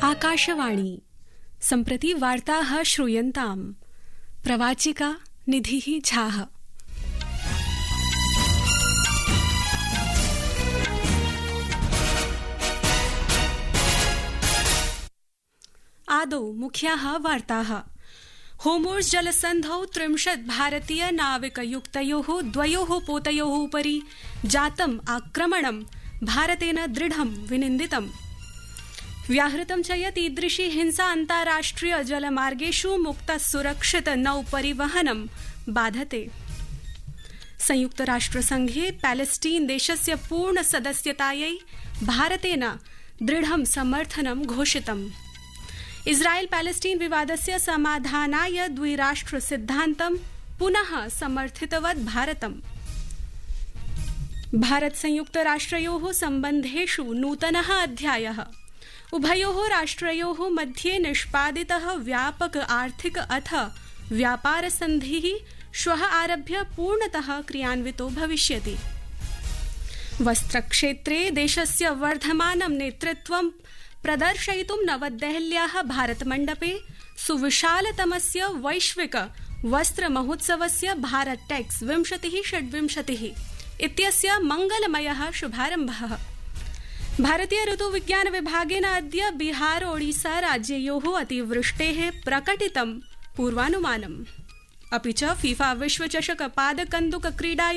आकाशवाणी सम्प्रति वार्ताः श्रूयन्ताम्। प्रवाचिका निधिः झाः। आदौ मुख्याः वार्ताः। होमोर्स् जलसन्धौ 30 भारतीय नाविकयुक्तयोः द्वयोः पोतयोः उपरि जातम् आक्रमणं भारतेन दृढं विनिन्दितम्। व्याहृतं च यत् ईदृशी हिंसा अन्ताराष्ट्रिय जलमार्गेषु मुक्त सुरक्षित नौ परिवहनं बाधते। संयुक्तराष्ट्रसंघे पैलेस्टीन देशस्य पूर्ण सदस्यतायै भारतेन दृढं समर्थनं घोषितम्। इस्राएल पैलेस्टीन विवादस्य समाधानाय द्विराष्ट्र सिद्धान्तं पुनः समर्थितवत् भारतम्। भारत संयुक्त राष्ट्रयोः सम्बन्धेषु नूतनः अध्यायः। उभयोः राष्ट्रयोः मध्ये निष्पादितः व्यापक आर्थिक अथ व्यापार सन्धिः श्वः आरभ्य पूर्णतः क्रियान्वितो भविष्यति। वस्त्रक्षेत्रे देशस्य वर्धमानं नेतृत्वं प्रदर्शयितुं नवदेहल्याः भारतमण्डपे सुविशालतमस्य वैश्विक वस्त्र महोत्सवस्य भारत टेक्स् 2026 इत्यस्य मंगलमयः शुभारम्भः। भारतीय ऋतु विज्ञान विभागेन अद्य बिहार ओडिसा राज्ययोः अतिवृष्टेः प्रकटितं पूर्वानुमानम्। अपि च फीफा विश्वचषक पादकन्दुक क्रीडायां